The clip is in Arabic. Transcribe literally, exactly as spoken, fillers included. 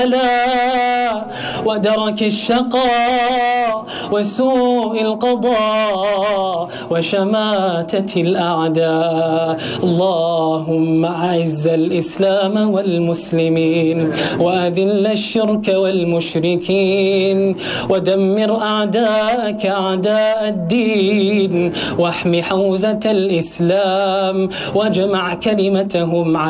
ودرك الشقاء وسوء القضاء وشماتة الأعداء. اللهم أعز الإسلام والمسلمين وأذل الشرك والمشركين ودمر أعداءك أعداء الدين واحم حوزة الإسلام واجمع كلمتهم